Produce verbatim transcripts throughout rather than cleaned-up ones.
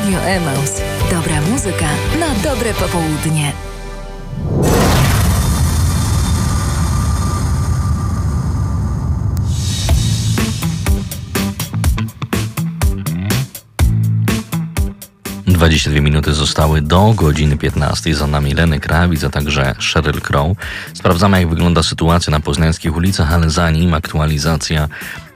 Radio Emaus. Dobra muzyka na dobre popołudnie. dwadzieścia dwie minuty zostały do godziny piętnastej. Za nami Lenny Kravitz, a także Sheryl Crow. Sprawdzamy, jak wygląda sytuacja na poznańskich ulicach, ale zanim aktualizacja,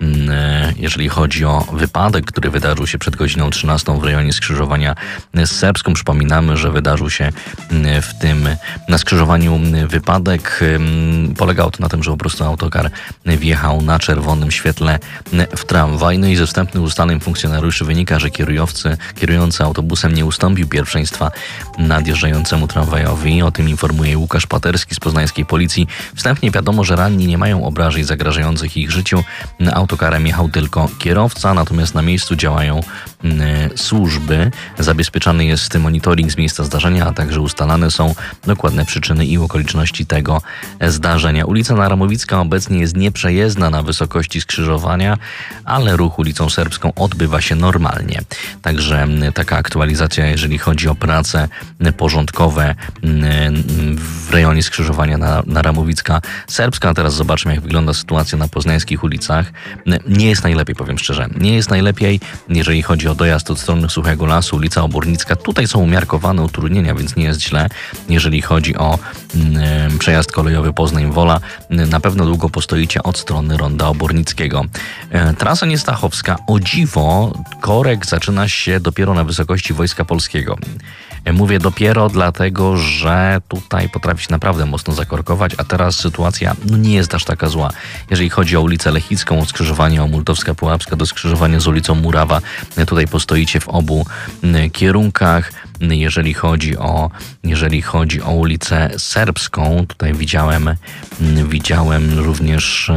jeżeli chodzi o wypadek, który wydarzył się przed godziną trzynastą w rejonie skrzyżowania z Serbską. Przypominamy, że wydarzył się w tym na skrzyżowaniu wypadek. Polegało to na tym, że po prostu autokar wjechał na czerwonym świetle w tramwaj. No i ze wstępnych ustaleń funkcjonariuszy wynika, że kierowcy, kierujący autobusem nie ustąpił pierwszeństwa nadjeżdżającemu tramwajowi. O tym informuje Łukasz Paterski z poznańskiej policji. Wstępnie wiadomo, że ranni nie mają obrażeń zagrażających ich życiu. Autokarem jechał tylko kierowca, natomiast na miejscu działają y, służby. Zabezpieczany jest monitoring z miejsca zdarzenia, a także ustalane są dokładne przyczyny i okoliczności tego zdarzenia. Ulica Naramowicka obecnie jest nieprzejezdna na wysokości skrzyżowania, ale ruch ulicą Serbską odbywa się normalnie. Także y, taka aktualizacja, jeżeli chodzi o prace porządkowe y, y, w rejonie skrzyżowania na Naramowicka Serbska. A teraz zobaczmy, jak wygląda sytuacja na poznańskich ulicach. Nie jest najlepiej, powiem szczerze. Nie jest najlepiej, jeżeli chodzi o dojazd od strony Suchego Lasu, ulica Obornicka. Tutaj są umiarkowane utrudnienia, więc nie jest źle. Jeżeli chodzi o y, przejazd kolejowy Poznań-Wola, y, na pewno długo postoicie od strony Ronda Obornickiego. Y, trasa Niestachowska, o dziwo, korek zaczyna się dopiero na wysokości Wojska Polskiego. Mówię dopiero dlatego, że tutaj potrafi się naprawdę mocno zakorkować, a teraz sytuacja no, nie jest aż taka zła. Jeżeli chodzi o ulicę Lechicką, od skrzyżowania Omultowska-Pułapska do skrzyżowania z ulicą Murawa, tutaj postoicie w obu kierunkach. Jeżeli chodzi o, jeżeli chodzi o ulicę Serbską, tutaj widziałem, widziałem również,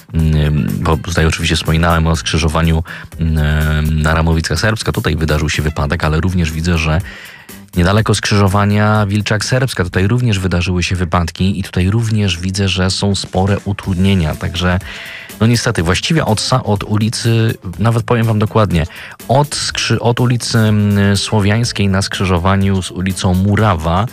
bo tutaj oczywiście wspominałem o skrzyżowaniu Naramowicka Serbska, tutaj wydarzył się wypadek, ale również widzę, że niedaleko skrzyżowania Wilczak-Serbska tutaj również wydarzyły się wypadki i tutaj również widzę, że są spore utrudnienia, także no niestety właściwie od, od ulicy, nawet powiem wam dokładnie, od, skrzy, od ulicy Słowiańskiej na skrzyżowaniu z ulicą Murawa,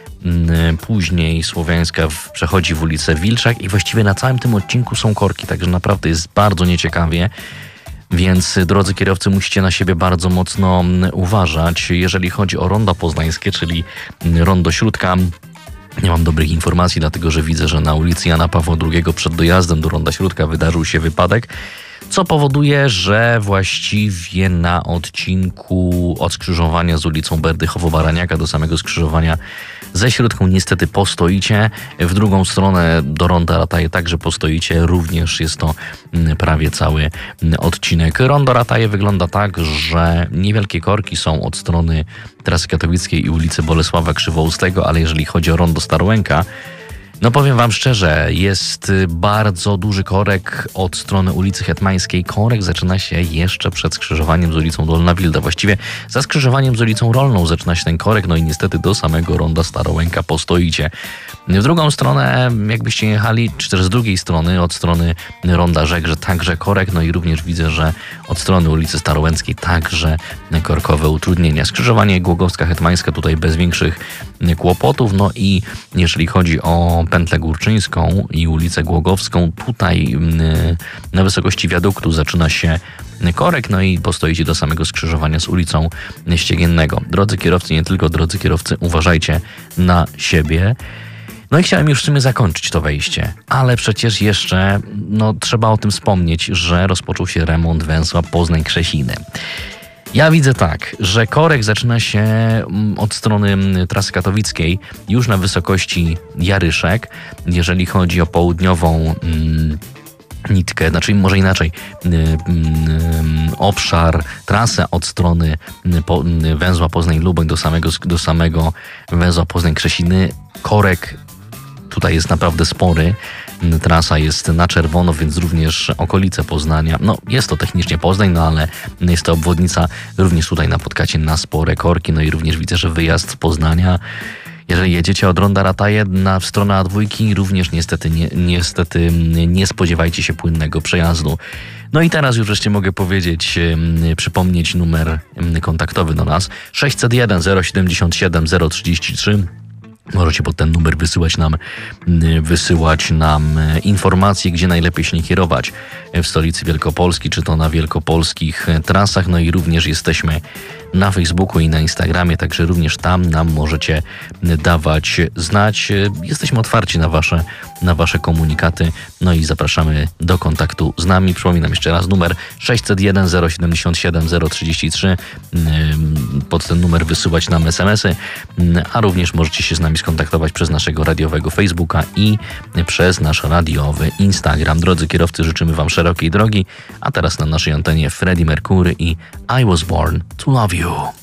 później Słowiańska w, przechodzi w ulicę Wilczak i właściwie na całym tym odcinku są korki, także naprawdę jest bardzo nieciekawie. Więc drodzy kierowcy, musicie na siebie bardzo mocno uważać. Jeżeli chodzi o rondo poznańskie, czyli rondo Śródka, nie mam dobrych informacji, dlatego że widzę, że na ulicy Jana Pawła drugiego przed dojazdem do ronda Śródka wydarzył się wypadek, co powoduje, że właściwie na odcinku od skrzyżowania z ulicą Berdychowo-Baraniaka do samego skrzyżowania ze Śródką niestety postoicie. W drugą stronę do ronda Rataje także postoicie. Również jest to prawie cały odcinek. Rondo Rataje wygląda tak, że niewielkie korki są od strony Trasy Katowickiej i ulicy Bolesława Krzywoustego, ale jeżeli chodzi o rondo Starołęka, no powiem wam szczerze, jest bardzo duży korek od strony ulicy Hetmańskiej. Korek zaczyna się jeszcze przed skrzyżowaniem z ulicą Dolna Wilda. Właściwie za skrzyżowaniem z ulicą Rolną zaczyna się ten korek, no i niestety do samego ronda Starołęka postoicie. W drugą stronę, jakbyście jechali, czy też z drugiej strony, od strony ronda Żegrze, także korek, no i również widzę, że od strony ulicy Starołęckiej także korkowe utrudnienia. Skrzyżowanie Głogowska-Hetmańska tutaj bez większych kłopotów, no i jeżeli chodzi o pętlę Górczyńską i ulicę Głogowską, tutaj na wysokości wiaduktu zaczyna się korek, no i postoicie do samego skrzyżowania z ulicą Ściegiennego. Drodzy kierowcy, nie tylko drodzy kierowcy, uważajcie na siebie. No i chciałem już w sumie zakończyć to wejście, ale przecież jeszcze no, trzeba o tym wspomnieć, że rozpoczął się remont węzła Poznań-Krzesiny. Ja widzę tak, że korek zaczyna się od strony Trasy Katowickiej już na wysokości Jaryszek. Jeżeli chodzi o południową mm, nitkę, znaczy może inaczej, y, y, y, obszar, trasę od strony po, y, węzła Poznań-Luboń do samego, do samego węzła Poznań-Krzesiny, korek tutaj jest naprawdę spory. Trasa jest na czerwono, więc również okolice Poznania. No, jest to technicznie Poznań, no ale jest to obwodnica. Również tutaj napotkacie na spore korki. No i również widzę, że wyjazd z Poznania Jeżeli jedziecie od Ronda Rataje na w stronę A dwa, również niestety nie, niestety nie spodziewajcie się płynnego przejazdu. No i teraz już wreszcie mogę powiedzieć, przypomnieć numer kontaktowy do nas sześćset jeden zero siedemdziesiąt siedem zero trzydzieści trzy. Możecie pod ten numer wysyłać nam, wysyłać nam informacje, gdzie najlepiej się nie kierować w stolicy Wielkopolski, czy to na wielkopolskich trasach. No i również jesteśmy na Facebooku i na Instagramie, także również tam nam możecie dawać znać. Jesteśmy otwarci na wasze, na wasze komunikaty, no i zapraszamy do kontaktu z nami. Przypominam jeszcze raz numer sześćset jeden zero siedemdziesiąt siedem zero trzydzieści trzy. Pod ten numer wysyłać nam es em esy, a również możecie się z nami skontaktować przez naszego radiowego Facebooka i przez nasz radiowy Instagram. Drodzy kierowcy, życzymy wam szerokiej drogi, a teraz na naszej antenie Freddie Mercury i I Was Born to Love You.